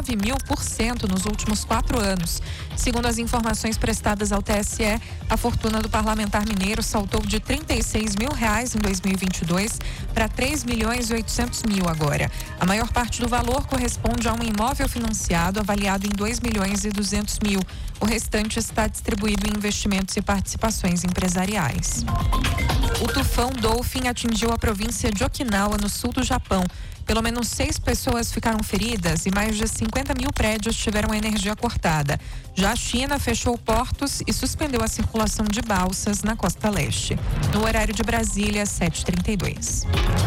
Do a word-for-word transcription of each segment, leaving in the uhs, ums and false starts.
nove mil por cento nos últimos quatro anos. Segundo as informações prestadas ao T S E, a fortuna do parlamentar mineiro saltou de trinta e seis mil reais em dois mil e vinte e dois para três milhões e oitocentos mil agora. A maior parte do valor corresponde a um imóvel financiado avaliado em dois milhões e duzentos mil. O restante está distribuído em investimentos e participações empresariais. O tufão Dolphin atingiu a província de Okinawa, no sul do Japão. Pelo menos seis pessoas ficaram feridas e mais de cinquenta mil prédios tiveram energia cortada. Já a China fechou portos e suspendeu a circulação de balsas na costa leste. No horário de Brasília, sete e trinta e dois.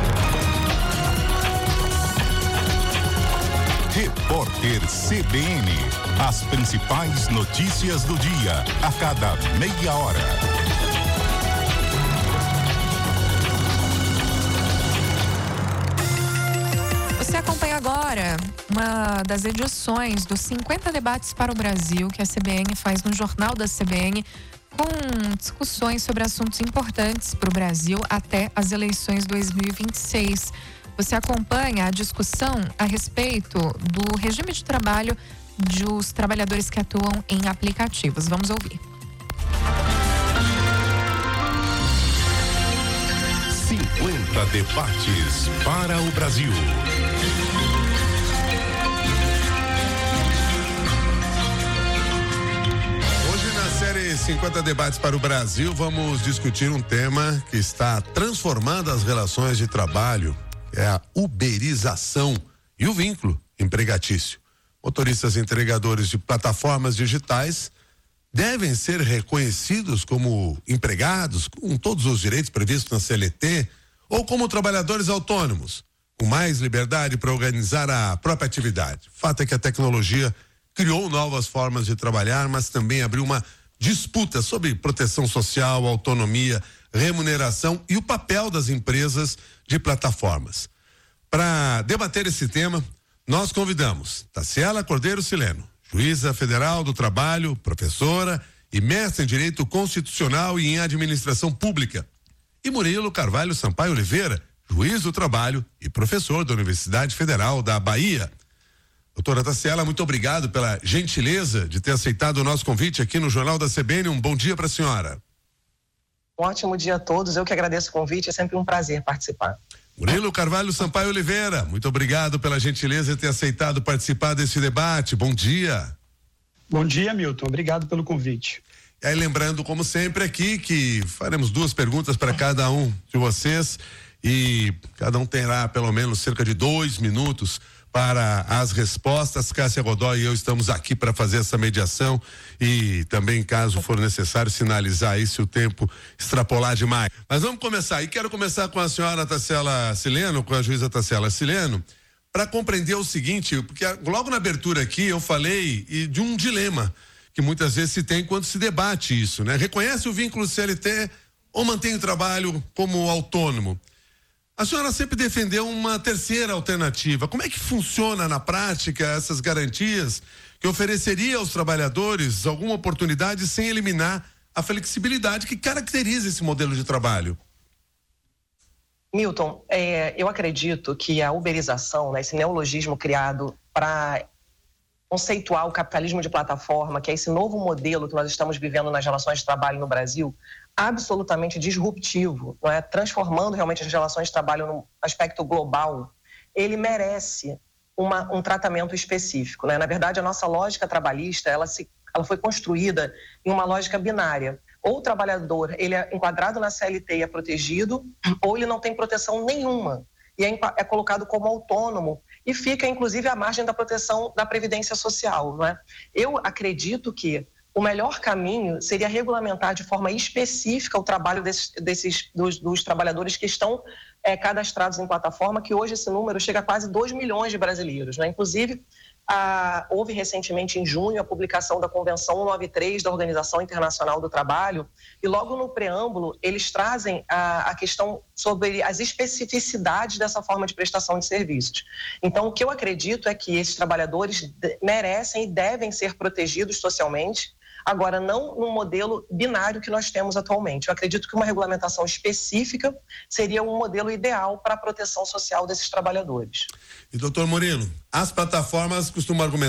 Repórter C B N. As principais notícias do dia, a cada meia hora. Você acompanha agora uma das edições dos cinquenta debates para o Brasil que a C B N faz no Jornal da C B N, com discussões sobre assuntos importantes para o Brasil até as eleições dois mil e vinte e seis. Você acompanha a discussão a respeito do regime de trabalho dos trabalhadores que atuam em aplicativos. Vamos ouvir. cinquenta debates para o Brasil. Hoje na série cinquenta debates para o Brasil, vamos discutir um tema que está transformando as relações de trabalho, é a uberização e o vínculo empregatício. Motoristas entregadores de plataformas digitais devem ser reconhecidos como empregados, com todos os direitos previstos na C L T, ou como trabalhadores autônomos, com mais liberdade para organizar a própria atividade. Fato é que a tecnologia criou novas formas de trabalhar, mas também abriu uma disputa sobre proteção social, autonomia, remuneração e o papel das empresas de plataformas. Para debater esse tema, nós convidamos Taciela Cordeiro Sileno, juíza federal do trabalho, professora e mestre em Direito Constitucional e em Administração Pública, e Murilo Carvalho Sampaio Oliveira, juiz do trabalho e professor da Universidade Federal da Bahia. Doutora Taciela, muito obrigado pela gentileza de ter aceitado o nosso convite aqui no Jornal da C B N. Um bom dia para a senhora. Um ótimo dia a todos, eu que agradeço o convite, é sempre um prazer participar. Murilo Carvalho Sampaio Oliveira, muito obrigado pela gentileza de ter aceitado participar desse debate. Bom dia. Bom dia, Milton. Obrigado pelo convite. E aí, lembrando, como sempre, aqui que faremos duas perguntas para cada um de vocês e cada um terá pelo menos cerca de dois minutos para as respostas. Cássia Godoy e eu estamos aqui para fazer essa mediação e também, caso for necessário, sinalizar aí se o tempo extrapolar demais. Mas vamos começar. E quero começar com a senhora Taciela Sileno, com a juíza Taciela Sileno, para compreender o seguinte, porque logo na abertura aqui eu falei de um dilema que muitas vezes se tem quando se debate isso, né? Reconhece o vínculo C L T ou mantém o trabalho como autônomo? A senhora sempre defendeu uma terceira alternativa. Como é que funciona na prática essas garantias que ofereceria aos trabalhadores alguma oportunidade sem eliminar a flexibilidade que caracteriza esse modelo de trabalho? Milton, é, eu acredito que a uberização, né, esse neologismo criado para conceituar o capitalismo de plataforma, que é esse novo modelo que nós estamos vivendo nas relações de trabalho no Brasil, absolutamente disruptivo, não é? Transformando realmente as relações de trabalho num aspecto global, ele merece uma, um tratamento específico, né? Na verdade, a nossa lógica trabalhista, ela, se, ela foi construída em uma lógica binária. Ou o trabalhador, ele é enquadrado na C L T e é protegido, ou ele não tem proteção nenhuma e é, é colocado como autônomo e fica, inclusive, à margem da proteção da Previdência Social, não é? Eu acredito que o melhor caminho seria regulamentar de forma específica o trabalho desses, desses dos, dos trabalhadores que estão é, cadastrados em plataforma, que hoje esse número chega a quase dois milhões de brasileiros, né? Inclusive, a, houve recentemente em junho a publicação da Convenção cento e noventa e três da Organização Internacional do Trabalho, e logo no preâmbulo eles trazem a, a questão sobre as especificidades dessa forma de prestação de serviços. Então, o que eu acredito é que esses trabalhadores merecem e devem ser protegidos socialmente, agora não no modelo binário que nós temos atualmente. Eu acredito que uma regulamentação específica seria um modelo ideal para a proteção social desses trabalhadores. E doutor Murilo, as plataformas costumam argumentar